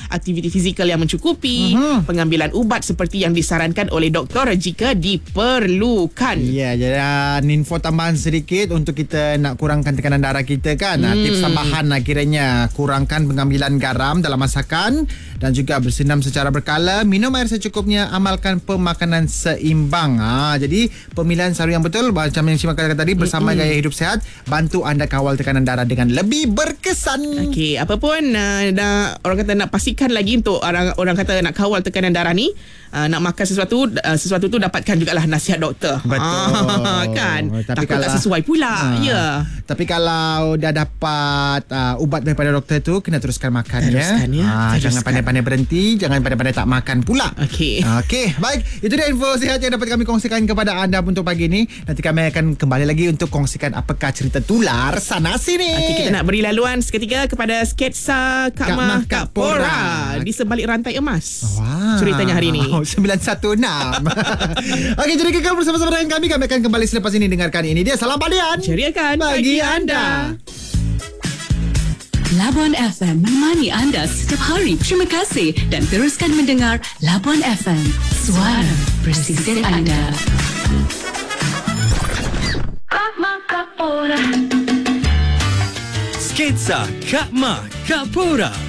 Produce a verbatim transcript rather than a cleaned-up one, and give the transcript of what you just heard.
aktiviti fizikal yang mencukupi, uh-huh. pengambilan ubat seperti yang disarankan oleh doktor jika diperlukan. Ya, yeah, jadi info tambahan sedikit untuk kita nak kurangkan tekanan darah kita kan. Hmm. Tips tambahan akhirnya, kurangkan pengambilan garam dalam masakan dan juga bersenam secara berkala, minum air secukupnya, amalkan pemakanan seimbang. Ha, jadi pemilihan saru yang betul macam yang Syima katakan tadi bersama mm-hmm. gaya hidup sihat bantu anda kawal tekanan darah dengan lebih berkesan. Okey, apa pun uh, dah, orang kata nak pastikan lagi untuk orang orang kata nak kawal tekanan darah ni, uh, nak makan sesuatu uh, sesuatu tu dapatkan jugalah nasihat doktor. Betul. Ah, kan. Tapi takut kalau, tak sesuai pula. Uh, ya. Yeah. Tapi kalau dah dapat uh, ubat daripada doktor tu, kena teruskan makan teruskan, ya. ya. Ah, jangan pandai-pandai berhenti, jangan pandai-pandai tak makan pula. Okey. Okey, baik. Itu dia info sihat yang dapat kami kongsikan kepada anda untuk pagi ini. Nanti kami akan kembali lagi untuk kongsikan apakah cerita tular sana sini. Okey, kita nak beri laluan seketika kepada sketsa Kak, Kak Mah Kak Pora di sebalik rantai emas. Wow. Ceritanya hari ini. Oh, sembilan satu enam. Okey, jadi kekal bersama-sama dengan kami. Kami akan kembali selepas ini. Dengarkan ini dia Salam Balian. Ceriakan bagi anda. Labuan F M menemani anda setiap hari. Terima kasih dan teruskan mendengar Labuan F M, suara pesisir anda. Kak Mah Kak Pora. Sketsa Kak Mah Kak Pora.